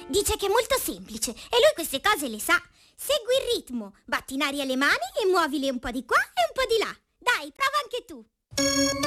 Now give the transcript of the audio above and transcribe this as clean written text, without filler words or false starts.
Dice che è molto semplice e lui queste cose le sa. Segui il ritmo, batti in aria le mani e muovile un po' di qua e un po' di là. Dai, prova anche tu.